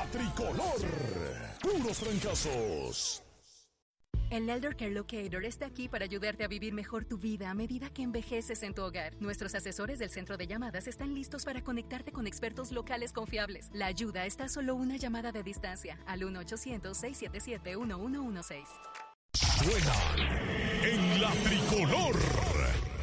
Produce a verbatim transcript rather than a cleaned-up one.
La Tricolor. Puros trancazos. El Elder Care Locator está aquí para ayudarte a vivir mejor tu vida a medida que envejeces en tu hogar. Nuestros asesores del centro de llamadas están listos para conectarte con expertos locales confiables. La ayuda está a solo una llamada de distancia al uno ochocientos, seiscientos setenta y siete, uno uno uno seis. Suena en La Tricolor.